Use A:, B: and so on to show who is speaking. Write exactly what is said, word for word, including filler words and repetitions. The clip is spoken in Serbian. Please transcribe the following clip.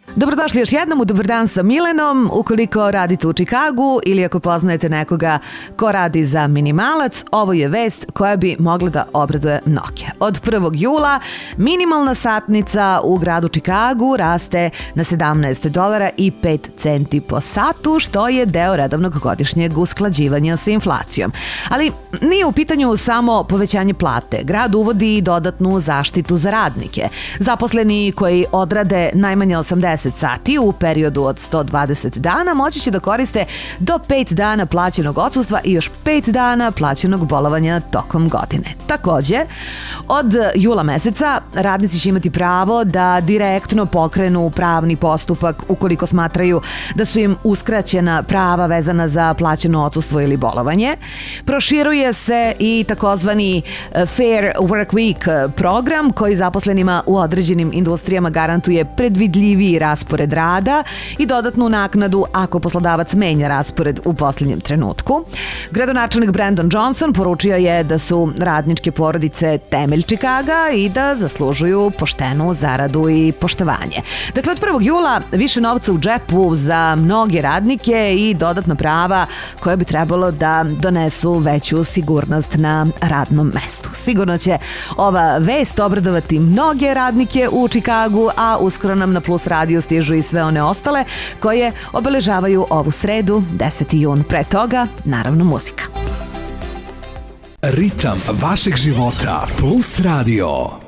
A: Dobrodošli još jednom u Dobar dan sa Milenom. Ukoliko radite u Čikagu ili ako poznajete nekoga ko radi za minimalac, ovo je vest koja bi mogla da obraduje mnoge. Od prvog jula minimalna satnica u gradu Čikagu raste na sedamnaest dolara i pet centi po satu, što je deo redovnog godišnjeg usklađivanja sa inflacijom. Ali nije u pitanju samo povećanje plate. Grad uvodi i dodatnu zaštitu za radnike. Zaposleni koji odrade najmanje osamdeset sati u periodu od sto dvadeset dana moći će da koriste do pet dana plaćenog odsustva i još pet dana plaćenog bolovanja tokom godine. Takođe, od jula meseca radnici će imati pravo da direktno pokrenu pravni postupak ukoliko smatraju da su im uskraćena prava vezana za plaćeno odsustvo ili bolovanje. Proširuje se i takozvani Fair Work Week program koji zaposlenima u određenim industrijama garantuje predvidljiviji raspored rada i dodatnu naknadu ako poslodavac menja raspored u posljednjem trenutku. Gradonačelnik Brandon Johnson poručio je da su radničke porodice temelj Čikaga i da zaslužuju poštenu zaradu i poštovanje. Dakle, od prvog jula više novca u džepu za mnoge radnike i dodatna prava koja bi trebalo da donesu veću sigurnost na radnom mestu. Sigurno će ova vest obradovati mnoge radnike u Čikagu, a uskoro nam na Plus radio stižu i sve one ostale koje obeležavaju ovu sredu, deseti jun. Pre toga, naravno, muzika.
B: Ritam vašeg života Plus radio.